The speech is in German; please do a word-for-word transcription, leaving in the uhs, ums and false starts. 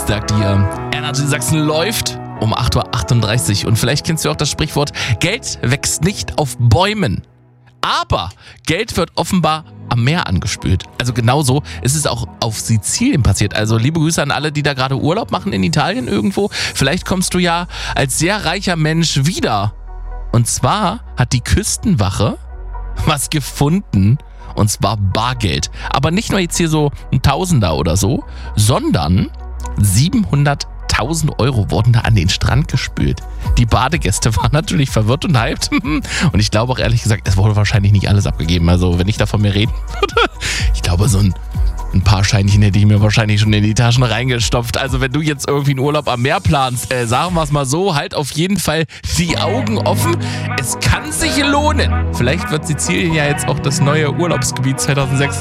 sagt ihr, Energy Sachsen läuft um acht Uhr achtunddreißig. Und vielleicht kennst du auch das Sprichwort, Geld wächst nicht auf Bäumen. Aber Geld wird offenbar am Meer angespült. Also genauso ist es auch auf Sizilien passiert. Also liebe Grüße an alle, die da gerade Urlaub machen in Italien irgendwo. Vielleicht kommst du ja als sehr reicher Mensch wieder. Und zwar hat die Küstenwache was gefunden. Und zwar Bargeld. Aber nicht nur jetzt hier so ein Tausender oder so, sondern siebenhunderttausend Euro wurden da an den Strand gespült. Die Badegäste waren natürlich verwirrt und hyped. Und ich glaube auch ehrlich gesagt, es wurde wahrscheinlich nicht alles abgegeben. Also wenn ich da von mir reden würde, ich glaube so ein, ein paar Scheinchen hätte ich mir wahrscheinlich schon in die Taschen reingestopft. Also wenn du jetzt irgendwie einen Urlaub am Meer planst, äh, sagen wir es mal so, halt auf jeden Fall die Augen offen. Es kann sich lohnen. Vielleicht wird Sizilien ja jetzt auch das neue Urlaubsgebiet zweitausendsechsundzwanzig.